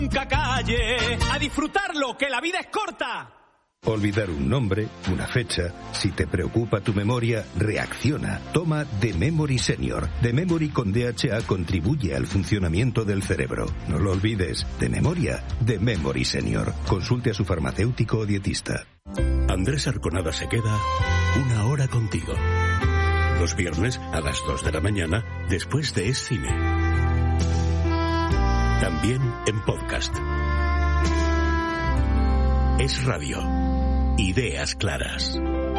Nunca calle, a disfrutarlo, que la vida es corta. Olvidar un nombre, una fecha. Si te preocupa tu memoria, reacciona. Toma The Memory Senior. The Memory con DHA contribuye al funcionamiento del cerebro. No lo olvides. De memoria, The Memory Senior. Consulte a su farmacéutico o dietista. Andrés Arconada se queda 1 hora contigo. Los viernes a las 2 de la mañana, después de Es Cine. También en podcast. Es Radio. Ideas claras.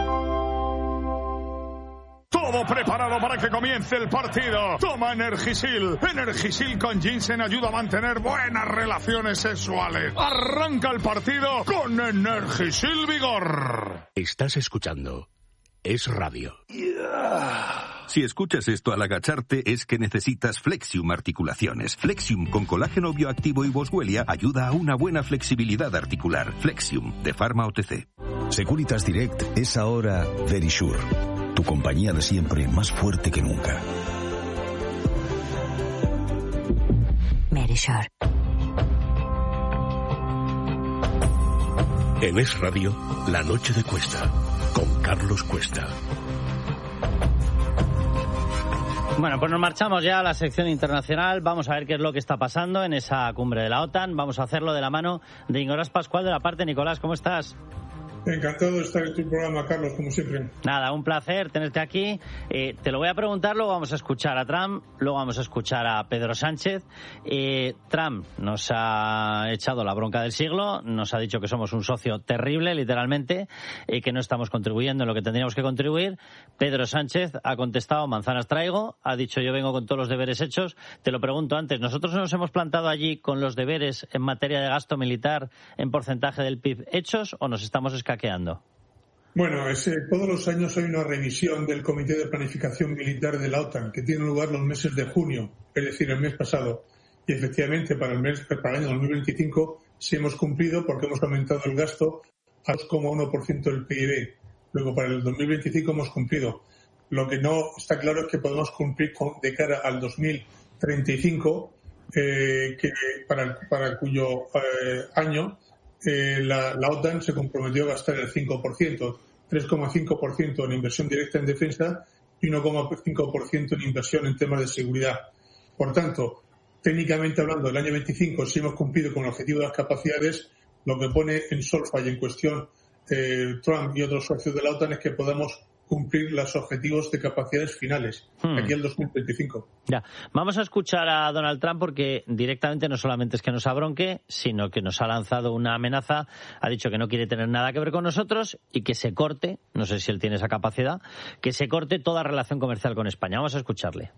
Todo preparado para que comience el partido. Toma Energisil. Energisil con ginseng ayuda a mantener buenas relaciones sexuales. Arranca el partido con Energisil Vigor. Estás escuchando Es Radio. Si escuchas esto al agacharte es que necesitas Flexium Articulaciones. Flexium con colágeno bioactivo y boswellia ayuda a una buena flexibilidad articular. Flexium de Pharma OTC. Securitas Direct es ahora Verisure, tu compañía de siempre más fuerte que nunca. Verisure. En Es Radio, La Noche de Cuesta, con Carlos Cuesta. Bueno, pues nos marchamos ya a la sección internacional. Vamos a ver qué es lo que está pasando en esa cumbre de la OTAN. Vamos a hacerlo de la mano de Nicolás Pascual de la Parte. Nicolás, ¿cómo estás? Encantado de estar en tu programa, Carlos, como siempre. Nada, un placer tenerte aquí. Te lo voy a preguntar, luego vamos a escuchar a Trump, luego vamos a escuchar a Pedro Sánchez. Trump nos ha echado la bronca del siglo, nos ha dicho que somos un socio terrible, literalmente, que no estamos contribuyendo en lo que tendríamos que contribuir. Pedro Sánchez ha contestado, manzanas traigo, ha dicho yo vengo con todos los deberes hechos. Te lo pregunto antes, ¿nosotros nos hemos plantado allí con los deberes en materia de gasto militar en porcentaje del PIB hechos o nos estamos escaqueando? Bueno, todos los años hay una revisión del Comité de Planificación Militar de la OTAN que tiene lugar los meses de junio, es decir, el mes pasado. Y efectivamente para el año 2025 sí hemos cumplido porque hemos aumentado el gasto a 2,1% del PIB. Luego para el 2025 hemos cumplido. Lo que no está claro es que podemos cumplir de cara al 2035, para cuyo año la OTAN se comprometió a gastar el 5%, 3,5% en inversión directa en defensa y 1,5% en inversión en temas de seguridad. Por tanto, técnicamente hablando, el año 25 si hemos cumplido con el objetivo de las capacidades, lo que pone en solfa y en cuestión Trump y otros socios de la OTAN es que podamos cumplir los objetivos de capacidades finales aquí al 2025. Ya, vamos a escuchar a Donald Trump porque directamente no solamente es que nos abronque, sino que nos ha lanzado una amenaza, ha dicho que no quiere tener nada que ver con nosotros y que se corte, no sé si él tiene esa capacidad, que se corte toda relación comercial con España. Vamos a escucharle.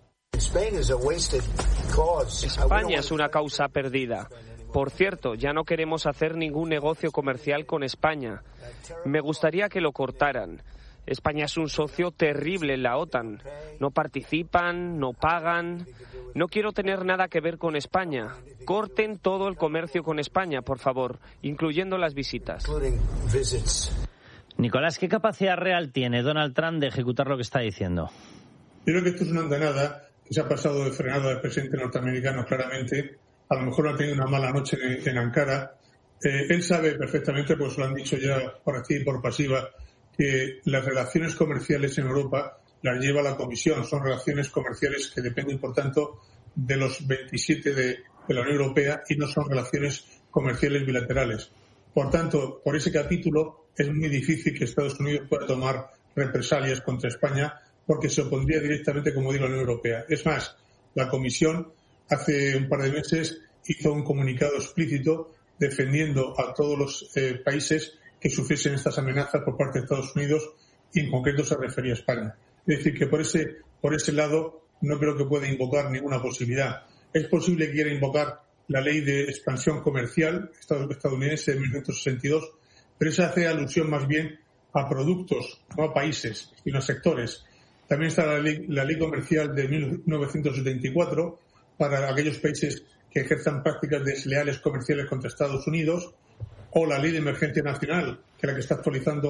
España es una causa perdida. Por cierto, ya no queremos hacer ningún negocio comercial con España. Me gustaría que lo cortaran. España es un socio terrible en la OTAN. No participan, no pagan. No quiero tener nada que ver con España. Corten todo el comercio con España, por favor, incluyendo las visitas. Nicolás, ¿qué capacidad real tiene Donald Trump de ejecutar lo que está diciendo? Yo creo que esto es una andanada que se ha pasado de frenada del presidente norteamericano claramente. A lo mejor ha tenido una mala noche en Ankara. Él sabe perfectamente, pues lo han dicho ya por activa y por pasiva, que las relaciones comerciales en Europa las lleva la Comisión. Son relaciones comerciales que dependen, por tanto, de los 27 de la Unión Europea y no son relaciones comerciales bilaterales. Por tanto, por ese capítulo es muy difícil que Estados Unidos pueda tomar represalias contra España porque se opondría directamente, como digo, a la Unión Europea. Es más, la Comisión hace un par de meses hizo un comunicado explícito defendiendo a todos los países que sufriesen estas amenazas por parte de Estados Unidos y en concreto se refería a España. Es decir, que por ese lado no creo que pueda invocar ninguna posibilidad. Es posible que quiera invocar la ley de expansión comercial estadounidense de 1962, pero esa hace alusión más bien a productos, no a países, sino a sectores. También está la ley comercial de 1974 para aquellos países que ejerzan prácticas desleales comerciales contra Estados Unidos, o la ley de emergencia nacional, que es la que está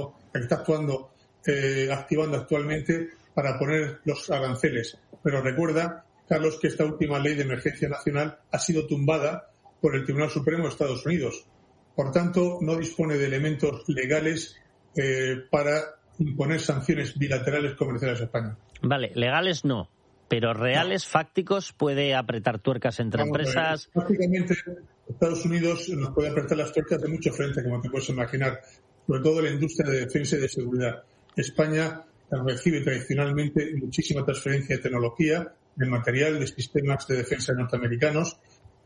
activando actualmente para poner los aranceles. Pero recuerda, Carlos, que esta última ley de emergencia nacional ha sido tumbada por el Tribunal Supremo de Estados Unidos. Por tanto, no dispone de elementos legales para imponer sanciones bilaterales comerciales a España. Vale, legales no, pero reales, fácticos, puede apretar tuercas entre empresas. Prácticamente Estados Unidos nos puede apretar las tuercas de mucho frente, como te puedes imaginar, sobre todo en la industria de defensa y de seguridad. España recibe tradicionalmente muchísima transferencia de tecnología, de material, de sistemas de defensa norteamericanos,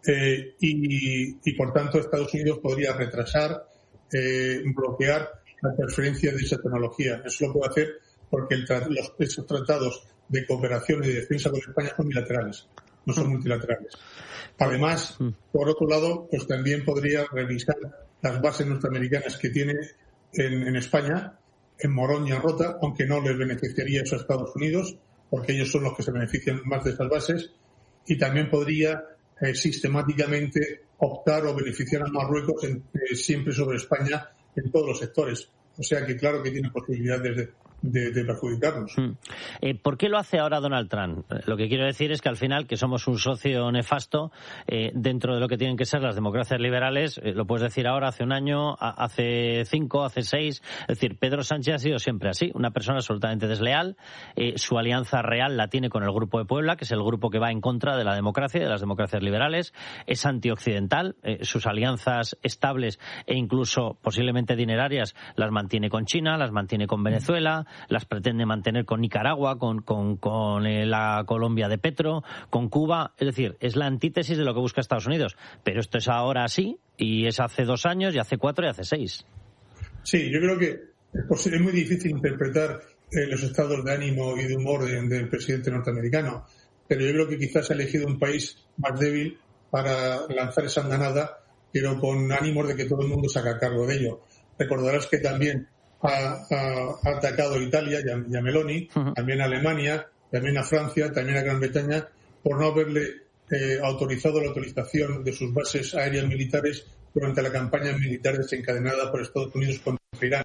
y por tanto Estados Unidos podría retrasar, bloquear la transferencia de esa tecnología. Eso lo puede hacer porque esos tratados de cooperación y de defensa con España son bilaterales, no son multilaterales. Además, por otro lado, pues también podría revisar las bases norteamericanas que tiene en España, en Morón y en Rota, aunque no les beneficiaría eso a Estados Unidos, porque ellos son los que se benefician más de esas bases, y también podría sistemáticamente optar o beneficiar a Marruecos siempre sobre España en todos los sectores. O sea que claro que tiene posibilidades de perjudicarnos. ¿Por qué lo hace ahora Donald Trump? Lo que quiero decir es que al final, que somos un socio nefasto dentro de lo que tienen que ser las democracias liberales, lo puedes decir ahora, hace un año, hace 5, hace 6. Es decir, Pedro Sánchez ha sido siempre así, una persona absolutamente desleal. Su alianza real la tiene con el Grupo de Puebla, que es el grupo que va en contra de la democracia y de las democracias liberales. Es antioccidental. Sus alianzas estables e incluso posiblemente dinerarias las mantiene con China, las mantiene con Venezuela, las pretende mantener con Nicaragua, con la Colombia de Petro, con Cuba. Es decir, es la antítesis de lo que busca Estados Unidos. Pero esto es ahora así, y es hace 2 años, y hace 4 y hace 6. Sí, yo creo que es muy difícil interpretar los estados de ánimo y de humor del presidente norteamericano, pero yo creo que quizás ha elegido un país más débil para lanzar esa andanada, pero con ánimos de que todo el mundo se haga cargo de ello. Recordarás que también ha atacado a Italia y a Meloni, también a Alemania, también a Francia, también a Gran Bretaña, por no haberle autorizado la utilización de sus bases aéreas militares durante la campaña militar desencadenada por Estados Unidos contra Irán.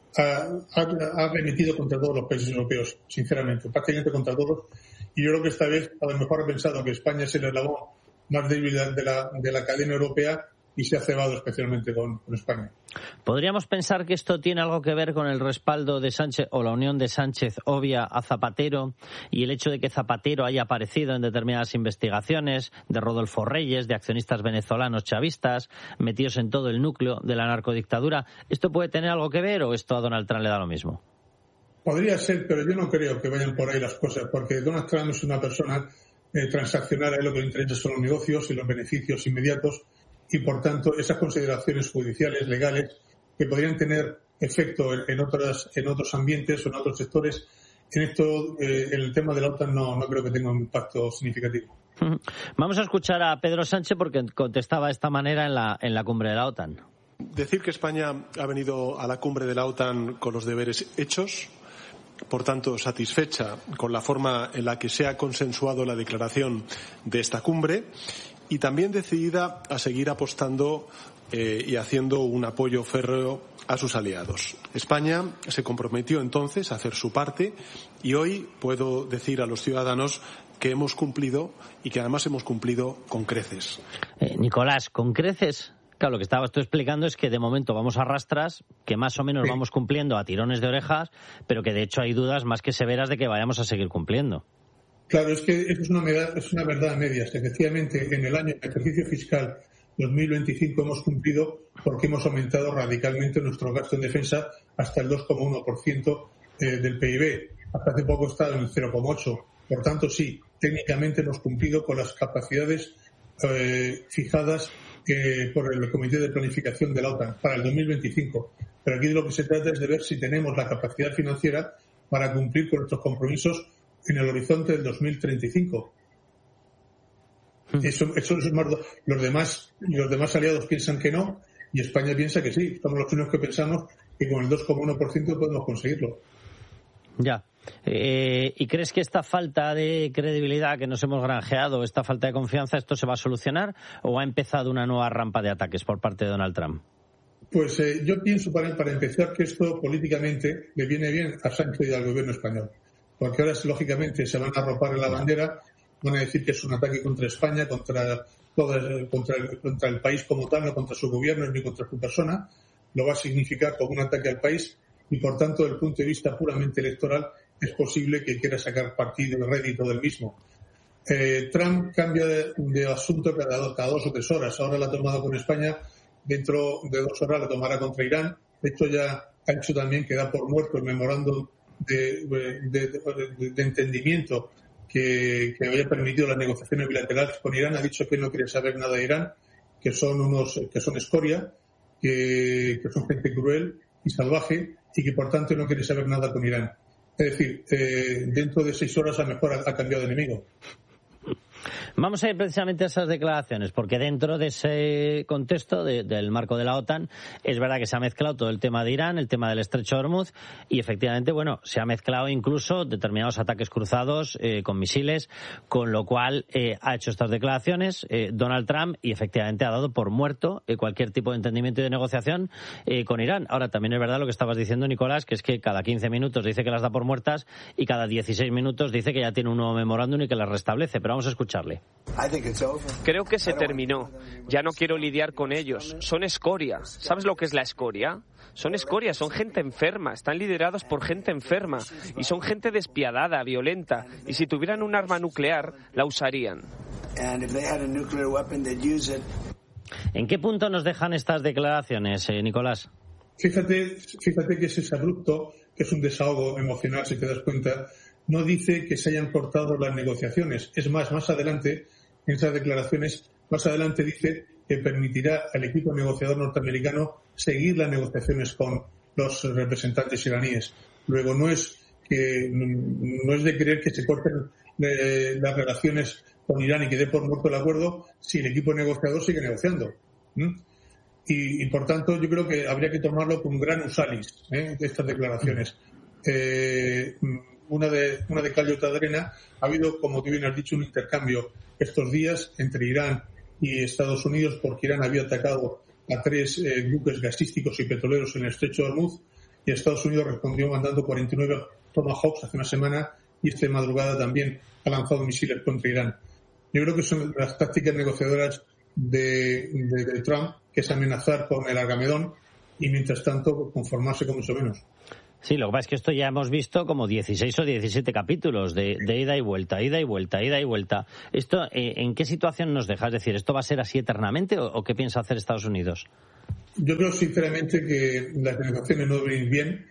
Ha remitido contra todos los países europeos, sinceramente, prácticamente contra todos, y yo creo que esta vez a lo mejor ha pensado que España es el eslabón más débil de la cadena europea y se ha cebado especialmente con España. ¿Podríamos pensar que esto tiene algo que ver con el respaldo de Sánchez o la unión de Sánchez obvia a Zapatero y el hecho de que Zapatero haya aparecido en determinadas investigaciones de Rodolfo Reyes, de accionistas venezolanos chavistas, metidos en todo el núcleo de la narcodictadura? ¿Esto puede tener algo que ver o esto a Donald Trump le da lo mismo? Podría ser, pero yo no creo que vayan por ahí las cosas, porque Donald Trump es una persona transaccional. A él lo que le interesa son los negocios y los beneficios inmediatos, y por tanto esas consideraciones judiciales, legales, que podrían tener efecto en otros ambientes o en otros sectores, en el tema de la OTAN no creo que tenga un impacto significativo. Vamos a escuchar a Pedro Sánchez porque contestaba de esta manera en la cumbre de la OTAN. Decir que España ha venido a la cumbre de la OTAN con los deberes hechos, por tanto satisfecha con la forma en la que se ha consensuado la declaración de esta cumbre, y también decidida a seguir apostando y haciendo un apoyo férreo a sus aliados. España se comprometió entonces a hacer su parte y hoy puedo decir a los ciudadanos que hemos cumplido y que además hemos cumplido con creces. Nicolás, ¿con creces? Claro, lo que estabas tú explicando es que de momento vamos a rastras, que más o menos vamos cumpliendo a tirones de orejas, pero que de hecho hay dudas más que severas de que vayamos a seguir cumpliendo. Claro, es que eso es una verdad a medias. Efectivamente, en el ejercicio fiscal 2025 hemos cumplido porque hemos aumentado radicalmente nuestro gasto en defensa hasta el 2,1% del PIB. Hasta hace poco estaba en el 0,8%. Por tanto, sí, técnicamente hemos cumplido con las capacidades fijadas por el Comité de Planificación de la OTAN para el 2025. Pero aquí de lo que se trata es de ver si tenemos la capacidad financiera para cumplir con nuestros compromisos en el horizonte del 2035. Eso es más, los demás aliados piensan que no y España piensa que sí. Somos los únicos que pensamos que con el 2,1% podemos conseguirlo. Ya. ¿Y crees que esta falta de credibilidad que nos hemos granjeado, esta falta de confianza, esto se va a solucionar o ha empezado una nueva rampa de ataques por parte de Donald Trump? Pues yo pienso para empezar que esto políticamente le viene bien a Sánchez y al gobierno español. Porque ahora, lógicamente, se van a arropar en la bandera, van a decir que es un ataque contra España, contra contra el país como tal, no contra su gobierno ni contra su persona, lo va a significar como un ataque al país y, por tanto, desde el punto de vista puramente electoral, es posible que quiera sacar partido y rédito del mismo. Trump cambia de asunto cada 2 o 3 horas. Ahora la ha tomado con España, dentro de 2 horas la tomará contra Irán. De hecho, ya ha hecho también que da por muerto el memorándum de entendimiento que había permitido las negociaciones bilaterales con Irán. Ha dicho que no quiere saber nada de Irán, que son escoria, que son gente cruel y salvaje y que por tanto no quiere saber nada con Irán. Es decir, dentro de 6 horas a lo mejor ha cambiado de enemigo. Vamos a ir precisamente a esas declaraciones, porque dentro de ese contexto del marco de la OTAN, es verdad que se ha mezclado todo el tema de Irán, el tema del Estrecho de Hormuz, y efectivamente, bueno, se ha mezclado incluso determinados ataques cruzados con misiles, con lo cual ha hecho estas declaraciones Donald Trump y efectivamente ha dado por muerto cualquier tipo de entendimiento y de negociación con Irán. Ahora, también es verdad lo que estabas diciendo, Nicolás, que es que cada 15 minutos dice que las da por muertas y cada 16 minutos dice que ya tiene un nuevo memorándum y que las restablece, pero vamos a escucharle. Creo que se terminó. Ya no quiero lidiar con ellos. Son escoria. ¿Sabes lo que es la escoria? Son escoria, son gente enferma. Están liderados por gente enferma. Y son gente despiadada, violenta. Y si tuvieran un arma nuclear, la usarían. ¿En qué punto nos dejan estas declaraciones, Nicolás? Fíjate que ese abrupto, que es un desahogo emocional, si te das cuenta, no dice que se hayan cortado las negociaciones. Es más adelante, en esas declaraciones, dice que permitirá al equipo negociador norteamericano seguir las negociaciones con los representantes iraníes. Luego, no es de creer que se corten las relaciones con Irán y que dé por muerto el acuerdo si el equipo negociador sigue negociando. Y por tanto, yo creo que habría que tomarlo con gran usalis, de estas declaraciones. Una de cal y otra de arena. Ha habido, como tú bien has dicho, un intercambio estos días entre Irán y Estados Unidos, porque Irán había atacado a 3 buques gasísticos y petroleros en el Estrecho de Hormuz y Estados Unidos respondió mandando 49 Tomahawks hace una semana y esta madrugada también ha lanzado misiles contra Irán. Yo creo que son las tácticas negociadoras de Trump, que es amenazar con el Armagedón y mientras tanto conformarse con mucho menos. Sí, lo que pasa es que esto ya hemos visto como 16 o 17 capítulos de ida y vuelta, ida y vuelta, ida y vuelta. ¿Esto en qué situación nos deja? Es decir, ¿esto va a ser así eternamente o qué piensa hacer Estados Unidos? Yo creo sinceramente que las negociaciones no deben ir bien.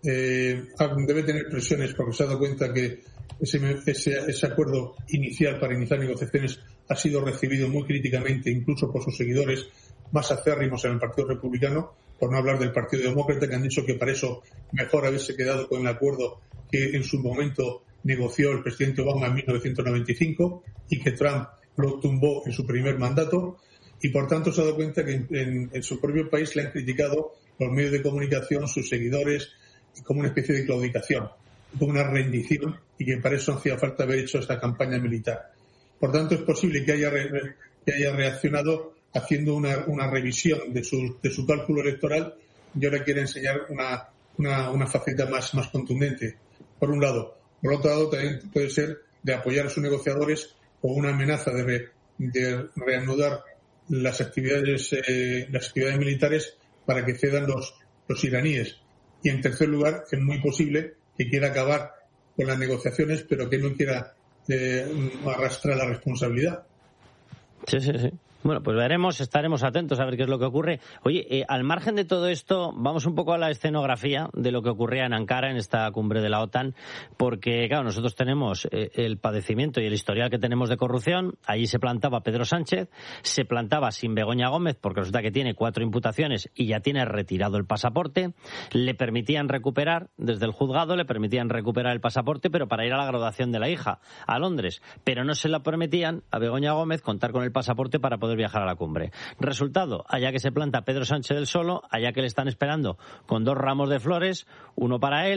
Debe tener presiones porque se ha dado cuenta que ese acuerdo inicial para iniciar negociaciones ha sido recibido muy críticamente, incluso por sus seguidores más acérrimos en el Partido Republicano, por no hablar del Partido Demócrata, que han dicho que para eso mejor haberse quedado con el acuerdo que en su momento negoció el presidente Obama en 1995 y que Trump lo tumbó en su primer mandato. Y por tanto se ha dado cuenta que en su propio país le han criticado los medios de comunicación, sus seguidores, como una especie de claudicación, como una rendición, y que para eso hacía falta haber hecho esta campaña militar. Por tanto, es posible que haya reaccionado haciendo una revisión de su cálculo electoral y ahora quiere enseñar una faceta más contundente, por un lado. Por otro lado, también puede ser de apoyar a sus negociadores con una amenaza de reanudar las actividades militares para que cedan los iraníes. Y en tercer lugar, es muy posible que quiera acabar con las negociaciones, pero que no quiera arrastrar la responsabilidad. Sí. Bueno, pues estaremos atentos a ver qué es lo que ocurre. Oye, al margen de todo esto, vamos un poco a la escenografía de lo que ocurría en Ankara, en esta cumbre de la OTAN, porque, claro, nosotros tenemos el padecimiento y el historial que tenemos de corrupción. Allí se plantaba Pedro Sánchez, se plantaba sin Begoña Gómez, porque resulta que tiene 4 imputaciones y ya tiene retirado el pasaporte. Le permitían recuperar, desde el juzgado, le permitían recuperar el pasaporte, pero para ir a la graduación de la hija, a Londres. Pero no se lo permitían a Begoña Gómez contar con el pasaporte para poder viajar a la cumbre. Resultado, allá que se planta Pedro Sánchez del solo, allá que le están esperando con 2 ramos de flores, uno para él,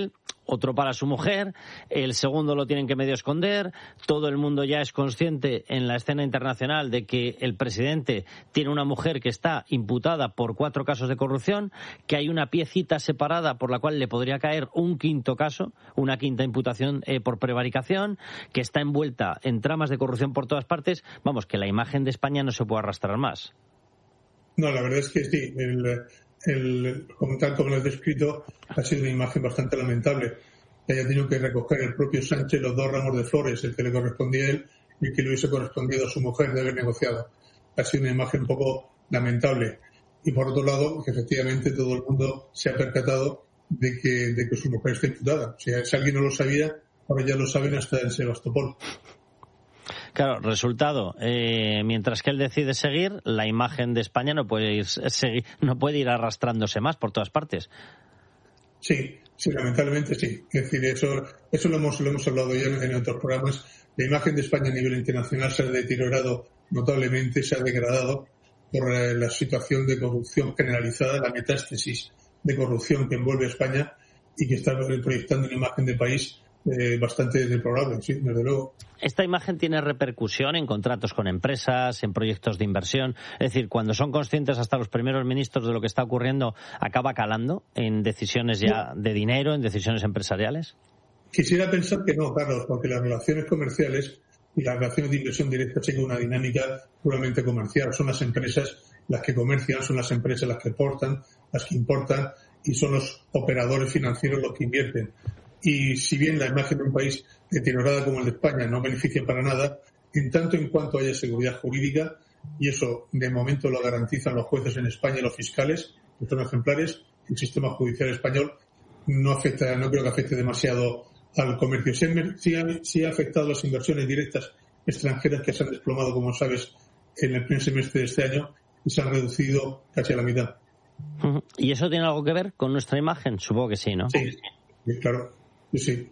otro para su mujer, el segundo lo tienen que medio esconder, todo el mundo ya es consciente en la escena internacional de que el presidente tiene una mujer que está imputada por 4 casos de corrupción, que hay una piecita separada por la cual le podría caer un quinto caso, una quinta imputación por prevaricación, que está envuelta en tramas de corrupción por todas partes. Vamos, que la imagen de España no se puede arrastrar más. No, la verdad es que sí. Tal como lo has descrito, ha sido una imagen bastante lamentable. Que haya tenido que recoger el propio Sánchez los 2 ramos de flores, el que le correspondía a él y el que le hubiese correspondido a su mujer de haber negociado. Ha sido una imagen un poco lamentable. Y por otro lado, que efectivamente todo el mundo se ha percatado de que su mujer está imputada. O sea, si alguien no lo sabía, ahora ya lo saben hasta en Sebastopol. Claro, resultado, mientras que él decide seguir, la imagen de España no puede ir arrastrándose más por todas partes. Sí, lamentablemente sí. Es decir, eso lo hemos hablado ya en otros programas. La imagen de España a nivel internacional se ha deteriorado notablemente, se ha degradado por la situación de corrupción generalizada, la metástasis de corrupción que envuelve a España y que está proyectando una imagen de país bastante deplorable, sí, desde luego. ¿Esta imagen tiene repercusión en contratos con empresas, en proyectos de inversión? Es decir, cuando son conscientes hasta los primeros ministros de lo que está ocurriendo, ¿acaba calando en decisiones ya de dinero, en decisiones empresariales? Quisiera pensar que no, Carlos, porque las relaciones comerciales y las relaciones de inversión directa siguen una dinámica puramente comercial. Son las empresas las que comercian, son las empresas las que exportan, las que importan y son los operadores financieros los que invierten. Y si bien la imagen de un país deteriorada como el de España no beneficia para nada, en tanto en cuanto haya seguridad jurídica, y eso de momento lo garantizan los jueces en España y los fiscales, que son ejemplares, el sistema judicial español no creo que afecte demasiado al comercio. Sí ha afectado las inversiones directas extranjeras que se han desplomado, como sabes, en el primer semestre de este año y se han reducido casi a la mitad. ¿Y eso tiene algo que ver con nuestra imagen? Supongo que sí, ¿no? Sí, claro. Sí.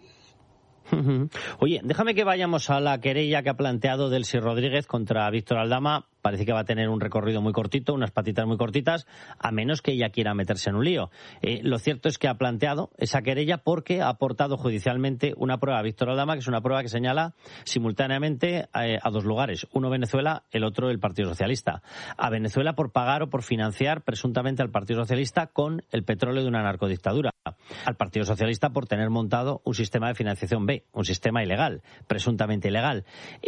Oye, déjame que vayamos a la querella que ha planteado Delcy Rodríguez contra Víctor Aldama. Parece que va a tener un recorrido muy cortito, unas patitas muy cortitas, a menos que ella quiera meterse en un lío. Lo cierto es que ha planteado esa querella porque ha aportado judicialmente una prueba a Víctor Aldama, que es una prueba que señala simultáneamente a 2 lugares. Uno Venezuela, el otro el Partido Socialista. A Venezuela por pagar o por financiar presuntamente al Partido Socialista con el petróleo de una narcodictadura. Al Partido Socialista por tener montado un sistema de financiación B, un sistema ilegal, presuntamente ilegal.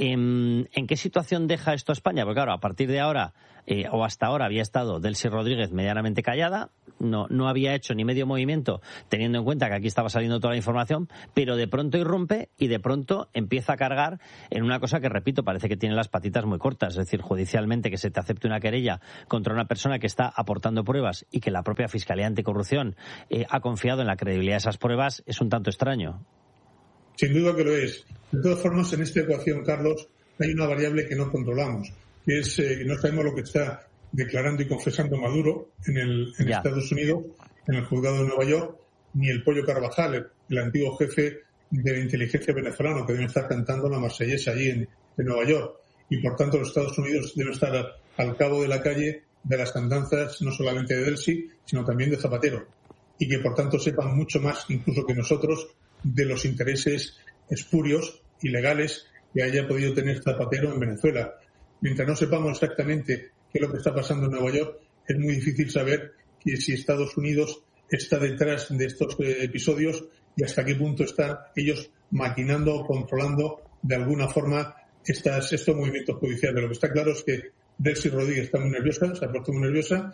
¿En qué situación deja esto a España? Porque claro, a partir de ahora, o hasta ahora, había estado Delcy Rodríguez medianamente callada, no había hecho ni medio movimiento, teniendo en cuenta que aquí estaba saliendo toda la información, pero de pronto irrumpe y de pronto empieza a cargar en una cosa que, repito, parece que tiene las patitas muy cortas. Es decir, judicialmente que se te acepte una querella contra una persona que está aportando pruebas y que la propia Fiscalía Anticorrupción ha confiado en la credibilidad de esas pruebas es un tanto extraño. Sin duda que lo es. De todas formas, en esta ecuación, Carlos, hay una variable que no controlamos, que es que no sabemos lo que está declarando y confesando Maduro en Estados Unidos, en el juzgado de Nueva York, ni el Pollo Carvajal, el antiguo jefe de la inteligencia venezolano, que debe estar cantando la marsellesa allí en Nueva York. Y por tanto, los Estados Unidos deben estar al cabo de la calle de las andanzas, no solamente de Delcy, sino también de Zapatero. Y que por tanto sepan mucho más, incluso que nosotros, de los intereses espurios, ilegales, que haya podido tener Zapatero en Venezuela. Mientras no sepamos exactamente qué es lo que está pasando en Nueva York, es muy difícil saber que si Estados Unidos está detrás de estos episodios y hasta qué punto están ellos maquinando o controlando de alguna forma estos movimientos judiciales. Lo que está claro es que Delcy Rodríguez está muy nerviosa, se ha puesto muy nerviosa.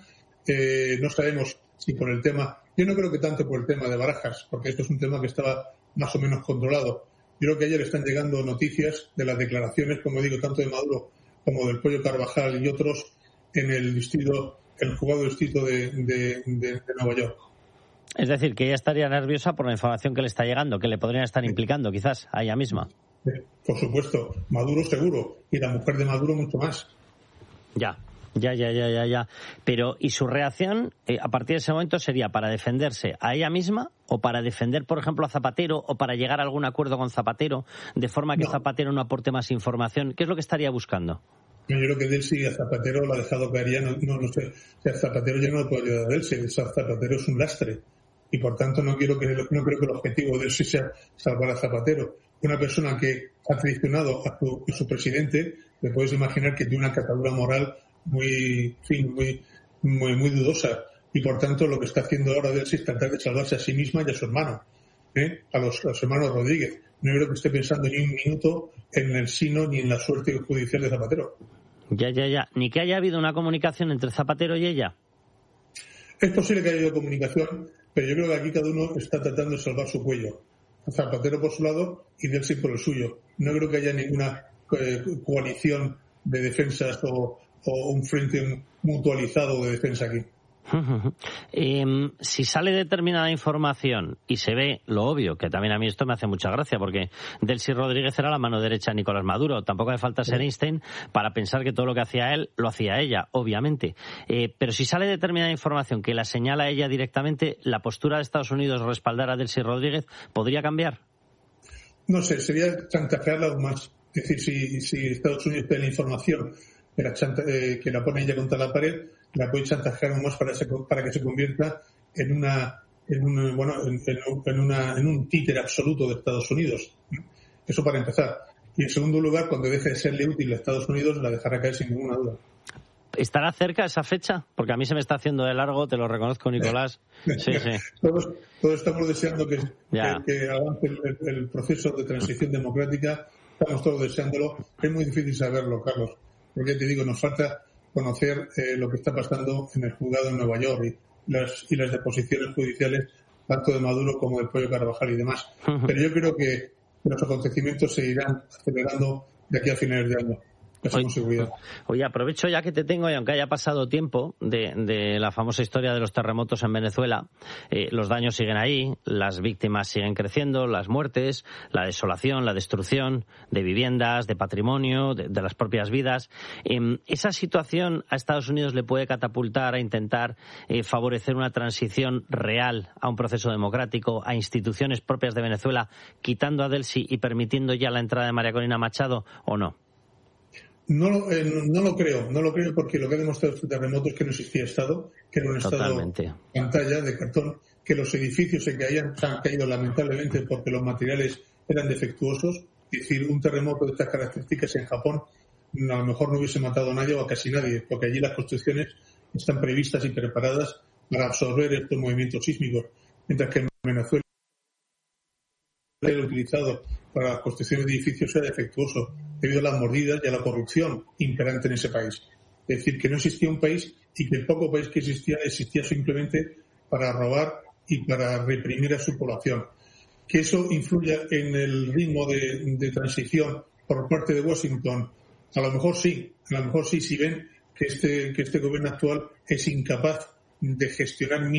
No sabemos si por el tema, yo no creo que tanto por el tema de Barajas, porque esto es un tema que estaba más o menos controlado. Yo creo que ayer están llegando noticias de las declaraciones, como digo, tanto de Maduro como del Pollo Carvajal y otros en el juzgado distrito de Nueva York. Es decir, que ella estaría nerviosa por la información que le está llegando, que le podrían estar implicando quizás a ella misma. Por supuesto, Maduro seguro, y la mujer de Maduro mucho más. Ya. Pero, ¿y su reacción a partir de ese momento sería para defenderse a ella misma o para defender, por ejemplo, a Zapatero o para llegar a algún acuerdo con Zapatero de forma que Zapatero no aporte más información? ¿Qué es lo que estaría buscando? Yo creo que Delcy a Zapatero lo ha dejado caer ya, no sé. O sea, Zapatero ya no le puede ayudar a Delcy. Zapatero es un lastre. y por tanto no creo que el objetivo de él sea salvar a Zapatero. Una persona que ha traicionado a su presidente, le puedes imaginar que tiene una catadura moral muy dudosa, y por tanto lo que está haciendo ahora Delcy es tratar de salvarse a sí misma y a su hermano, a los hermanos Rodríguez. No creo que esté pensando ni un minuto en el sino ni en la suerte judicial de Zapatero. Ya. Ni que haya habido una comunicación entre Zapatero y ella. Es posible que haya habido comunicación, pero yo creo que aquí cada uno está tratando de salvar su cuello. Zapatero por su lado y Delcy por el suyo. No creo que haya ninguna coalición de defensas o un frente mutualizado de defensa aquí. Si sale determinada información y se ve lo obvio, que también a mí esto me hace mucha gracia, porque Delcy Rodríguez era la mano derecha de Nicolás Maduro, tampoco hace falta ser Einstein para pensar que todo lo que hacía él lo hacía ella, obviamente, pero si sale determinada información que la señala ella directamente, ¿la postura de Estados Unidos respaldar a Delcy Rodríguez podría cambiar? No sé, sería chantajearla aún más. Es decir, si Estados Unidos tiene la información que la pone ella contra la pared, la puede chantajear aún más para que se convierta en un títere absoluto de Estados Unidos. Eso para empezar. Y en segundo lugar, cuando deje de serle útil a Estados Unidos, la dejará caer sin ninguna duda. ¿Estará cerca esa fecha? Porque a mí se me está haciendo de largo, te lo reconozco, Nicolás. Sí. Todos estamos deseando que avance el proceso de transición democrática. Estamos todos deseándolo. Es muy difícil saberlo, Carlos. Porque te digo, nos falta conocer lo que está pasando en el juzgado en Nueva York y las deposiciones judiciales tanto de Maduro como del Pollo Carvajal y demás. Pero yo creo que los acontecimientos se irán acelerando de aquí a finales de año. Oye, aprovecho ya que te tengo, y aunque haya pasado tiempo de la famosa historia de los terremotos en Venezuela, los daños siguen ahí, las víctimas siguen creciendo, las muertes, la desolación, la destrucción de viviendas, de patrimonio, de las propias vidas. ¿Esa situación a Estados Unidos le puede catapultar a intentar favorecer una transición real a un proceso democrático, a instituciones propias de Venezuela, quitando a Delcy y permitiendo ya la entrada de María Corina Machado, o no? No lo creo porque lo que ha demostrado este terremoto es que no existía Estado, que era un Totalmente. Estado pantalla de cartón, que los edificios se han caído lamentablemente porque los materiales eran defectuosos. Es decir, un terremoto de estas características en Japón a lo mejor no hubiese matado a nadie o a casi nadie, porque allí las construcciones están previstas y preparadas para absorber estos movimientos sísmicos, mientras que en Venezuela el utilizado para la construcción de edificios era defectuoso debido a las mordidas y a la corrupción imperante en ese país. Es decir, que no existía un país y que el poco país que existía simplemente para robar y para reprimir a su población. Que eso influya en el ritmo de transición por parte de Washington, a lo mejor sí, si ven que este gobierno actual es incapaz de gestionar